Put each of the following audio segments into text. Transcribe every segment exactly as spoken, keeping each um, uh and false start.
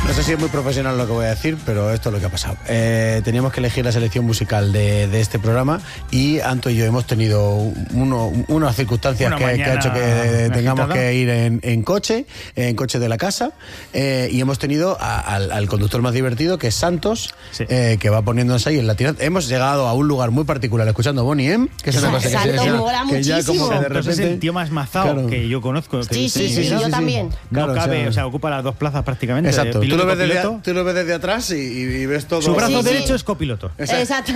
No sé si es muy profesional lo que voy a decir, pero esto es lo que ha pasado. Eh, teníamos que elegir la selección musical de, de este programa y Anto y yo hemos tenido uno, unas circunstancias que, que ha hecho que tengamos agitada. que ir en, en coche, en coche de la casa, eh, y hemos tenido a, al, al conductor más divertido, que es Santos, sí. eh, que va poniéndonos ahí en la tirada. Hemos llegado a un lugar muy particular escuchando Bonnie M, que es una cosa que, Santos se, mola que ya como que de repente... es el tío más mazao claro. que yo conozco. Que sí, sí, sí, sí, sí, yo sí, también. Sí. No claro, cabe, o sea, o sea, ocupa las dos plazas prácticamente. Exacto. Tú lo, ves desde, tú lo ves desde atrás y, y ves todo. Su brazo sí, derecho sí. es copiloto. Exacto.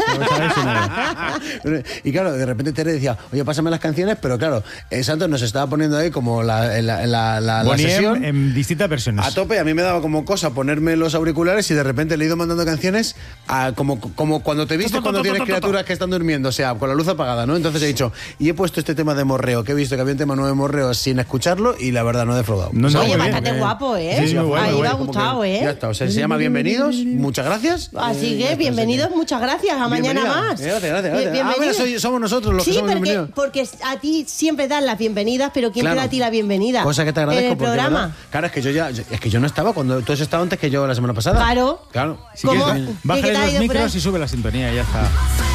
Y claro, de repente Tere decía, oye, pásame las canciones, pero claro, eh, Santos nos estaba poniendo ahí como la, la, la, la, la sesión. En, en distintas versiones. A tope, a mí me daba como cosa ponerme los auriculares y de repente le he ido mandando canciones a, como, como cuando te viste cuando tienes criaturas que están durmiendo, o sea, con la luz apagada, ¿no? Entonces he dicho, y he puesto este tema de morreo, que he visto que había un tema nuevo de morreo sin escucharlo y la verdad no he defraudado. No, no, Oye, bastante bien, guapo, ¿eh? Sí, muy bueno, Ahí muy me ha bueno, gustado, ¿eh? Ya está, o sea, se llama Bienvenidos, muchas gracias. Así que, bienvenidos, muchas gracias, a mañana más. Gracias, gracias, gracias. Ah, mira, soy, somos nosotros los sí, que somos porque, bienvenidos. porque a ti siempre dan las bienvenidas, pero ¿quién claro. te da a ti la bienvenida? Cosa que te agradezco en el porque, programa. ¿verdad? Claro, es que yo ya, es que yo no estaba cuando tú has estado antes que yo la semana pasada. Claro. Claro. Si ¿Cómo? Quieres, bájale los micros y sube la sintonía y ya está.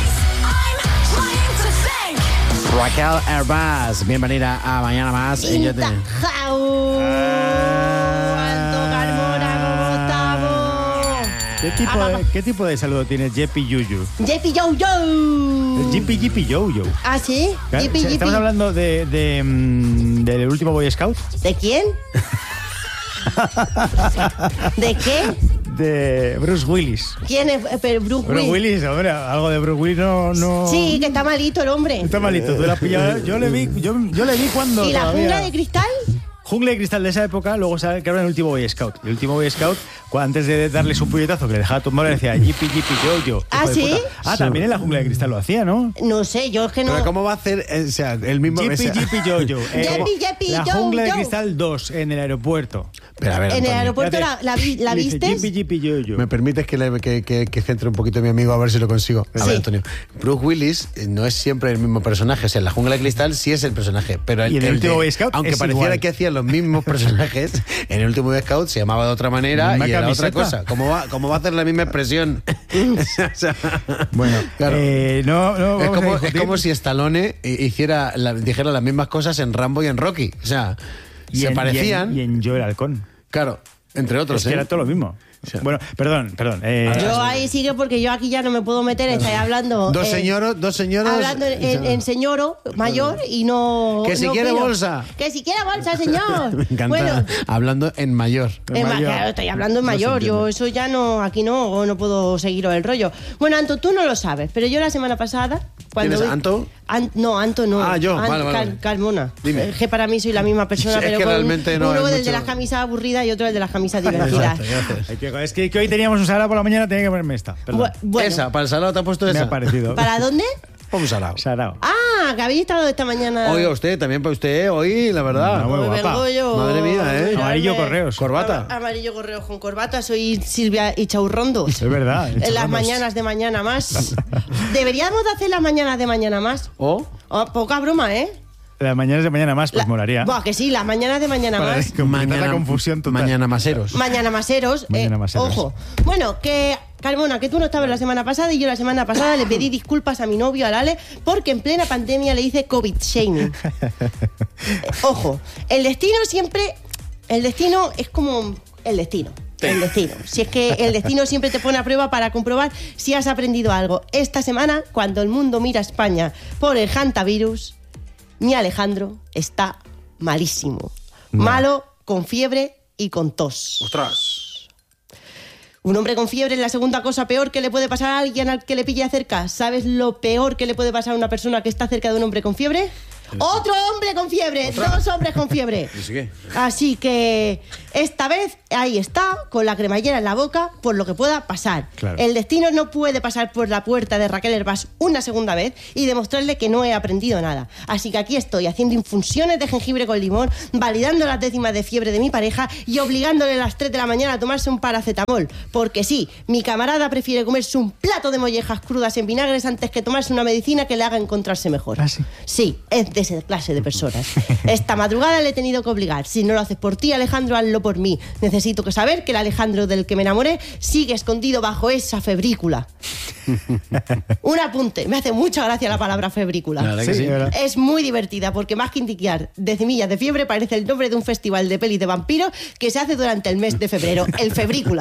Raquel Herbaz, bienvenida a Mañana Más. Y yo te... Jau. Alto Carmona, ¿cómo estamos? ¿Qué tipo, de, ¿Qué tipo de saludo tiene Jeppy Yuyu? Jeppy Yo Yo. Jeppy Jeppy Yo Yo. ¿Ah, sí? Jeppy, Estamos Jeppy. hablando de, de, de, del último Boy Scout. ¿De quién? ¿De qué? De Bruce Willis. ¿Quién es Bruce Willis? Bruce Willis, hombre, algo de Bruce Willis no, no... Sí, que está malito el hombre. Está malito, tú la has pillado. Yo le vi, yo, yo le vi cuando... ¿Y la todavía... jungla de cristal? Jungla de cristal de esa época, luego sabe que era el último Boy Scout. El último Boy Scout, antes de darle su puñetazo que le dejaba tumbar, le decía Yipi, Yipi, yo, yo. ¿Ah, sí? Ah, también en la jungla de cristal lo hacía, ¿no? No sé, yo es que no... Pero ¿cómo va a hacer, o sea, el mismo... Yipi, Yipi, yo, yo. Eh, Yipi, Yipi, la yo, jungla de yo. cristal dos, en el aeropuerto. Pero a ver, ¿En Antonio, el aeropuerto la, la, vi, la viste? Yipi, Yipi, yo, yo. ¿Me permites que, le, que, que, que centre un poquito a mi amigo a ver si lo consigo? A sí. ver, Antonio. Bruce Willis no es siempre el mismo personaje. O sea, en la jungla de cristal sí es el personaje. Pero el, y en el, el último de, Boy Scout aunque es pareciera igual. que hacían los mismos personajes, en el último Boy Scout se llamaba de otra manera y era camiseta. otra cosa. ¿Cómo va, cómo va a hacer la misma expresión? O sea, bueno, claro. Eh, no, no, es, vamos como, a es como si Stallone hiciera la, dijera las mismas cosas en Rambo y en Rocky. O sea, y se en, parecían. Y en, y en Joe el Halcón. Claro, entre otros. Es que ¿eh? era todo lo mismo. Sí. Bueno, perdón, perdón. Eh, yo ahí sigue porque yo aquí ya no me puedo meter, estáis hablando... Dos eh, señoros, dos señoros... Hablando en, en, en señoro mayor y no... Que si no quiere opino. bolsa. Que si quiere bolsa, señor. Me encanta. Bueno, hablando en mayor. en mayor. Ma- claro, estoy hablando en mayor, no yo eso ya no, aquí no, no puedo seguir el rollo. Bueno, Anto, tú no lo sabes, pero yo la semana pasada... Cuando ¿Quién es, vi- Anto? An- no, Anto no. Ah, yo, Ant- vale, vale, Car- vale. Carmona. Dime. Es que para mí soy la misma persona, Es pero que con realmente no uno es el de mucho- las camisas aburridas y otro el de las camisas divertidas. Ay, que- es que, que hoy teníamos un salado por la mañana, tenía que ponerme esta. Perdón. Bu- bueno, Esa, para el salado te ha puesto Me esa. ha parecido. ¿para dónde? Un salado. Sarao. Ah, que habéis estado esta mañana. Oiga, usted, también para usted, hoy, la verdad. No, muy Hoy guapa. vengo yo. Madre mía, ¿eh? Mirarme. Amarillo correos. Corbata. Am- Amarillo correos con corbata. Soy Silvia y Chaurrondos. Es verdad. En las chorrondos. mañanas de mañana más. Deberíamos de hacer las mañanas de mañana más. ¿O? Oh, poca broma, ¿eh? Las mañanas de mañana más, pues La- molaría. Buah, que sí, las mañanas de mañana Para más. completar la confusión total. Mañana maseros. Mañana maseros. Mañana eh, maseros. Ojo. Bueno, que Carmona, que tú no estabas la semana pasada y yo la semana pasada le pedí disculpas a mi novio, a Ale, porque en plena pandemia le hice COVID shaming. Eh, ojo, el destino siempre... El destino es como el destino. El destino. Si es que el destino siempre te pone a prueba para comprobar si has aprendido algo. Esta semana, cuando el mundo mira a España por el hantavirus, mi Alejandro está malísimo. No. Malo, con fiebre y con tos. ¡Ostras! Un hombre con fiebre es la segunda cosa peor que le puede pasar a alguien al que le pille cerca. ¿Sabes lo peor que le puede pasar a una persona que está cerca de un hombre con fiebre? ¡Otro hombre con fiebre! ¡Dos hombres con fiebre! ¿Y sí qué? Así que esta vez ahí está, con la cremallera en la boca, por lo que pueda pasar. Claro. El destino no puede pasar por la puerta de Raquel Herbás una segunda vez y demostrarle que no he aprendido nada. Así que aquí estoy, haciendo infusiones de jengibre con limón, validando las décimas de fiebre de mi pareja y obligándole a las tres de la mañana a tomarse un paracetamol. Porque sí, mi camarada prefiere comerse un plato de mollejas crudas en vinagres antes que tomarse una medicina que le haga encontrarse mejor. ¿Ah, sí? Sí, es de esa clase de personas. Esta madrugada le he tenido que obligar. Si no lo haces por ti, Alejandro, hazlo por mí. Necesito que saber que el Alejandro del que me enamoré sigue escondido bajo esa febrícula. Un apunte. Me hace mucha gracia la palabra febrícula. Sí, sí. Es muy divertida porque más que indicar decimillas de fiebre parece el nombre de un festival de pelis de vampiros que se hace durante el mes de febrero. El Febrícula.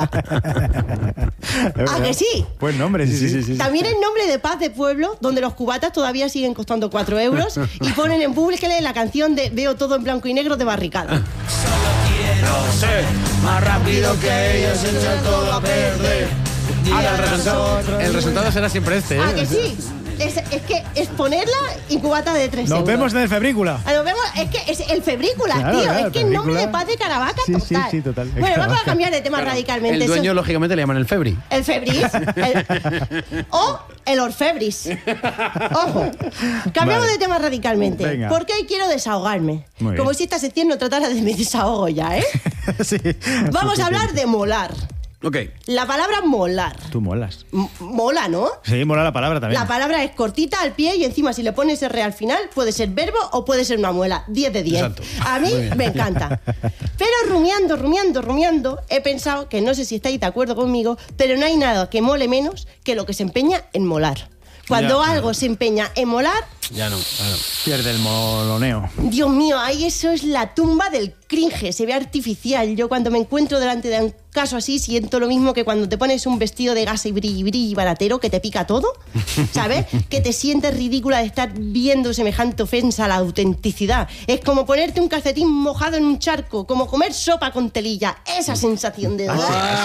¿A que sí? Buen nombre, sí, sí, sí, sí. También el nombre de Paz de Pueblo, donde los cubatas todavía siguen costando cuatro euros y ponen en público la canción de Veo todo en blanco y negro de Barricada. Solo quiero ser más rápido que ellos, echar todo a perder. Ahora, el resultado, el resultado será siempre este, ¿eh? ¿A que sí? Es, es que es ponerla y cubata de tres Nos euros. vemos en el Febrícula. Ah, Nos vemos, es que es el Febrícula, Claro, tío. claro, es que el el nombre de Febrícula. Paz de Caravaca, Sí, sí, total. sí, total. Bueno, vamos a Caravaca. cambiar de tema radicalmente. El dueño, Eso- lógicamente, le llaman el Febri. El Febris. el- o el Orfebris. Ojo. Cambiamos Vale. de tema radicalmente. Venga. Porque hoy quiero desahogarme. Muy bien. Como si esta sección no tratara de mi desahogo ya, ¿eh? Sí. Vamos a hablar de molar. Ok. La palabra molar. Tú molas. M- mola, ¿no? Sí, mola la palabra también. La palabra es cortita al pie y encima si le pones R al final puede ser verbo o puede ser una muela. diez de diez. Exacto. A mí Muy bien. me encanta. Pero rumiando, rumiando, rumiando, he pensado que no sé si estáis de acuerdo conmigo, pero no hay nada que mole menos que lo que se empeña en molar. Cuando Ya. algo se empeña en molar, Ya no, claro. Pierde el moloneo. Dios mío, ahí eso es la tumba del cringe, se ve artificial. Yo cuando me encuentro delante de un caso así siento lo mismo que cuando te pones un vestido de gasa y brilli brilli baratero que te pica todo, ¿sabes? Que te sientes ridícula de estar viendo semejante ofensa a la autenticidad. Es como ponerte un calcetín mojado en un charco, como comer sopa con telilla. Esa sensación de...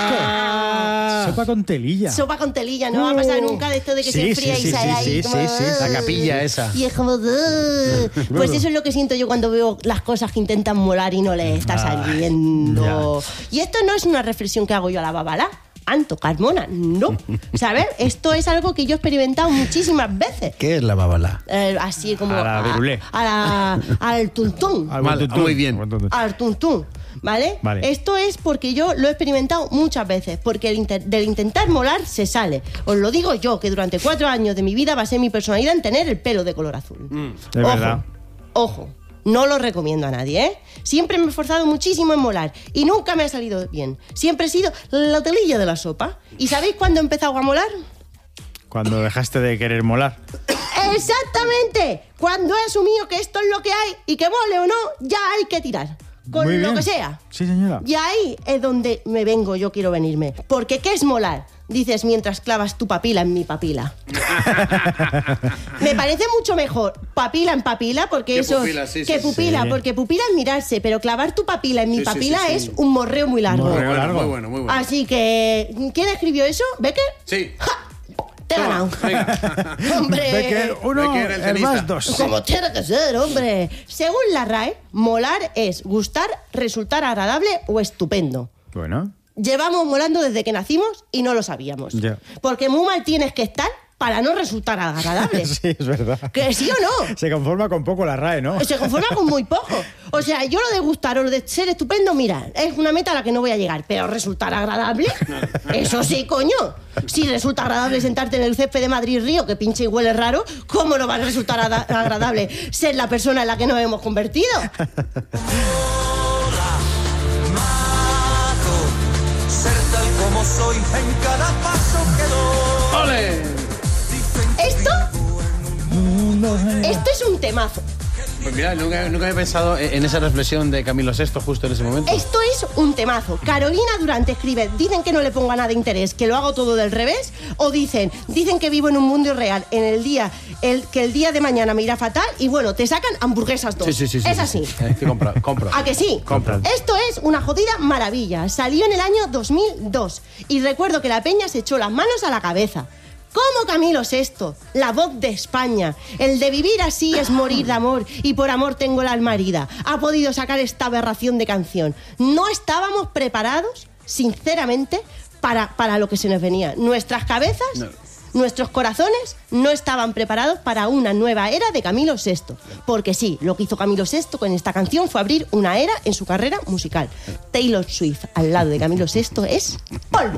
Ah, Sopa con telilla. Sopa con telilla, no va a pasar nunca de esto de que Sí, se sí, enfría sí, y sale sí, ahí sí, como, sí, sí. La capilla esa. y es como... "Ugh". Pues eso es lo que siento yo cuando veo las cosas que intentan molar y no les está saliendo. Y esto no es una reflexión que hago yo a la babala. Anto, Carmona, no. ¿Sabes? Esto es algo que yo he experimentado muchísimas veces. ¿Qué es la babala? Eh, así como... A la virulé. a la- al tuntún. Al Mal, buen tuntún. muy bien. Buen tuntún. Al tuntún. ¿Vale? Vale. Esto es porque yo lo he experimentado muchas veces, porque el inter- del intentar molar se sale. Os lo digo yo, que durante cuatro años de mi vida basé mi personalidad en tener el pelo de color azul. Es verdad. Ojo, no lo recomiendo a nadie, ¿eh? Siempre me he esforzado muchísimo en molar y nunca me ha salido bien. Siempre he sido la telilla de la sopa. ¿Y sabéis cuándo he empezado a molar? Cuando dejaste de querer molar. Exactamente. Cuando he asumido que esto es lo que hay y que mole o no, ya hay que tirar. Con Muy lo bien. que sea. Sí, señora. Y ahí es donde me vengo, yo quiero venirme. Porque ¿qué es molar? Dices mientras clavas tu papila en mi papila. Me parece mucho mejor papila en papila, porque Que eso... pupila, sí, que sí, pupila, sí. porque pupila es mirarse, pero clavar tu papila en mi Sí, sí, papila sí, sí. es un morreo muy largo. Morreo. Muy bueno, largo. muy bueno, muy bueno. Así que, ¿quién escribió eso? ¿Becker? Sí. ¡Ja! Te he Toma, ganado. venga. Hombre. Becker uno, Becker, el el más tenista. dos. Como tiene que ser, hombre. Según la R A E, molar es gustar, resultar agradable o estupendo. Bueno. Llevamos molando desde que nacimos y no lo sabíamos. Ya. Porque muy mal tienes que estar para no resultar agradable. Sí, es verdad. ¿Que sí o no? Se conforma con poco la R A E, ¿no? Se conforma con muy poco. O sea, yo lo de gustar o lo de ser estupendo, mira, es una meta a la que no voy a llegar. Pero resultar agradable, eso sí, coño. Si resulta agradable sentarte en el césped de Madrid Río, que pinche y huele raro, ¿cómo no va a resultar ada- agradable ser la persona en la que nos hemos convertido? Ser tal como soy en cada paso que doy. ¡Ole! Esto, esto es un temazo. Pues mira, nunca, nunca he pensado en esa reflexión de Camilo sexto justo en ese momento. Esto es un temazo. Carolina Durante escribe, dicen que no le ponga nada de interés, que lo hago todo del revés, o dicen, dicen que vivo en un mundo irreal, en el día, el, que el día de mañana me irá fatal, y bueno, te sacan hamburguesas dos. Sí, sí, sí. sí, es sí, así. sí. Eh, que compro, compro. ¿A que sí? Compran. Esto es una jodida maravilla. Salió en el año dos mil dos. Y recuerdo que la peña se echó las manos a la cabeza. ¿Cómo Camilo sexto? La voz de España. El de vivir así es morir de amor y por amor tengo la alma herida. Ha podido sacar esta aberración de canción. No estábamos preparados, sinceramente, para, para lo que se nos venía. Nuestras cabezas... No. Nuestros corazones no estaban preparados para una nueva era de Camilo sexto. Porque sí, lo que hizo Camilo sexto con esta canción fue abrir una era en su carrera musical. Taylor Swift al lado de Camilo sexto es polvo.